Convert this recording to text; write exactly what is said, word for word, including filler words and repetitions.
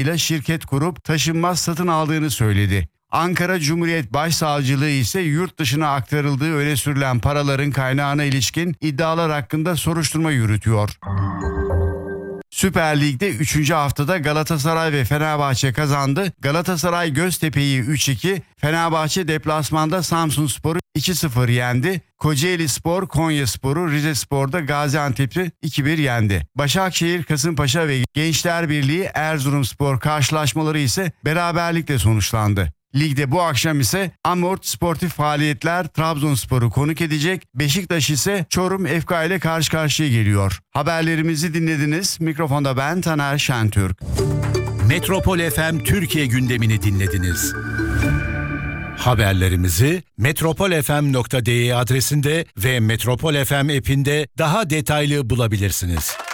ile şirket kurup taşınmaz satın aldığını söyledi. Ankara Cumhuriyet Başsavcılığı ise yurt dışına aktarıldığı öne sürülen paraların kaynağına ilişkin iddialar hakkında soruşturma yürütüyor. Süper Lig'de üçüncü haftada Galatasaray ve Fenerbahçe kazandı. Galatasaray Göztepe'yi üç iki, Fenerbahçe deplasmanda Samsunspor'u iki sıfır yendi. Kocaelispor Konyaspor'u, Rizespor'da Gaziantep'i iki bir yendi. Başakşehir, Kasımpaşa ve Gençler Birliği Erzurumspor karşılaşmaları ise beraberlikle sonuçlandı. Ligde bu akşam ise Amort Sportif Faaliyetler Trabzonspor'u konuk edecek. Beşiktaş ise Çorum F K ile karşı karşıya geliyor. Haberlerimizi dinlediniz. Mikrofonda ben Taner Şentürk. Metropol F M Türkiye gündemini dinlediniz. Haberlerimizi metropol f m nokta d e adresinde ve Metropol F M app'inde daha detaylı bulabilirsiniz.